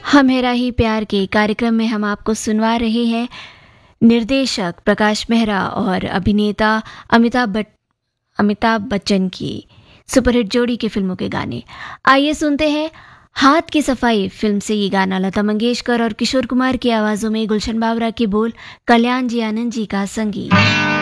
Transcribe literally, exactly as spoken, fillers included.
हमेरा ही प्यार के कार्यक्रम में हम आपको सुनवा रहे हैं निर्देशक प्रकाश मेहरा और अभिनेता अमिताभ बट अमिताभ बच्चन की सुपरहिट जोड़ी के फिल्मों के गाने। आइए सुनते हैं हाथ की सफाई फिल्म से ये गाना। लता मंगेशकर और किशोर कुमार की आवाज़ों में, गुलशन बावरा के बोल, कल्याण जी आनंद जी का संगीत।